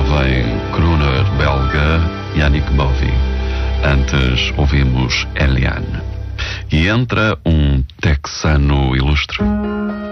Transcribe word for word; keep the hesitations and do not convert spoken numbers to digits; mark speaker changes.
Speaker 1: jovem crooner belga Yannick Bovy. Antes ouvimos Eliane. E entra um texano ilustre.